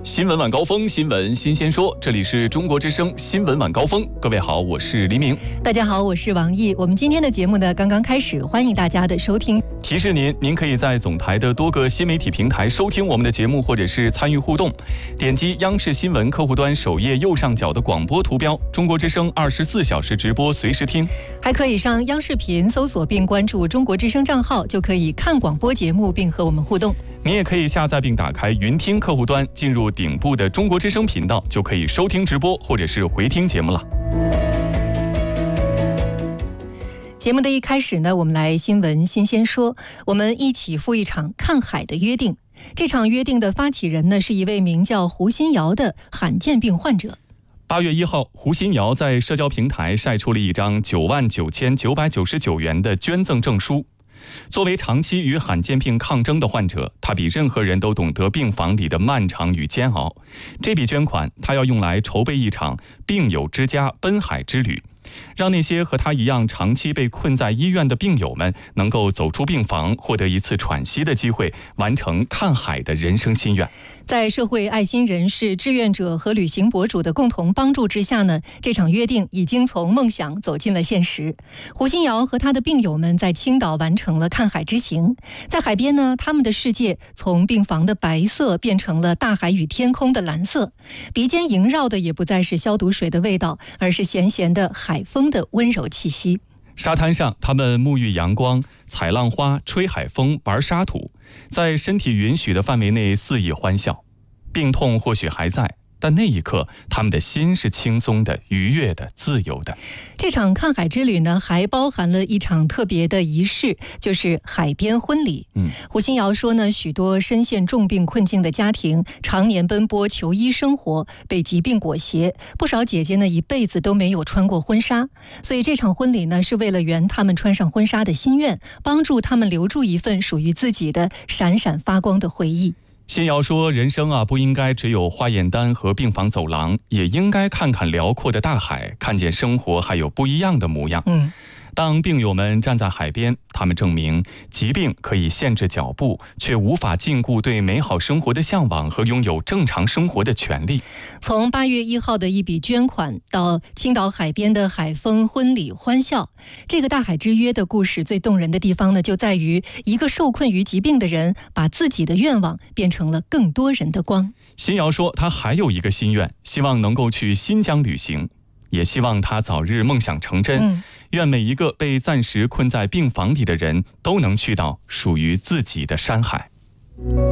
新闻晚高峰，新闻新鲜说，这里是中国之声新闻晚高峰。各位好，我是黎明。 大家好，我是王毅。我们今天的节目呢刚刚开始，欢迎大家的收听。 提示您可以在总台的多个新媒体平台收听我们的节目，或者是参与互动。点击央视新闻客户端首页右上角的广播图标，中国之声24小时直播，随时听。 还可以上央视频搜索并关注中国之声账号，就可以看广播节目并和我们互动。 你也可以下载并打开云听客户端，进入顶部的中国之声频道，就可以收听直播或者是回听节目了。 节目的一开始呢，我们来新闻新鲜说，我们一起赴一场看海的约定。这场约定的发起人呢，是一位名叫胡新瑶的罕见病患者。 8月1号，胡新瑶在社交平台晒出了一张99999元的捐赠证书。作为长期与罕见病抗争的患者，他比任何人都懂得病房里的漫长与煎熬。这笔捐款，他要用来筹备一场病友之家奔海之旅，让那些和他一样长期被困在医院的病友们能够走出病房，获得一次喘息的机会，完成看海的人生心愿。 在社会爱心人士、志愿者和旅行博主的共同帮助之下呢，这场约定已经从梦想走进了现实。胡新瑶和他的病友们在青岛完成了看海之行。在海边呢，他们的世界从病房的白色变成了大海与天空的蓝色，鼻尖萦绕的也不再是消毒水的味道，而是咸咸的海风的温柔气息。 沙滩上，他们沐浴阳光，采浪花，吹海风，玩沙土，在身体允许的范围内肆意欢笑。病痛或许还在，但那一刻，他们的心是轻松的、愉悦的、自由的。 这场看海之旅呢，还包含了一场特别的仪式，就是海边婚礼。胡新瑶说呢，许多深陷重病困境的家庭，常年奔波求医生活，被疾病裹挟，不少姐姐呢一辈子都没有穿过婚纱，所以这场婚礼呢，是为了圆他们穿上婚纱的心愿，帮助他们留住一份属于自己的闪闪发光的回忆。 新瑶说，人生不应该只有化验单和病房走廊，也应该看看辽阔的大海，看见生活还有不一样的模样。当病友们站在海边，他们证明疾病可以限制脚步，却无法禁锢对美好生活的向往和拥有正常生活的权利。 从8月1号的一笔捐款到青岛海边的海风婚礼欢笑，这个大海之约的故事最动人的地方呢，就在于一个受困于疾病的人，把自己的愿望变成了更多人的光。 新瑶说，他还有一个心愿，希望能够去新疆旅行，也希望他早日梦想成真。愿每一个被暂时困在病房里的人都能去到属于自己的山海。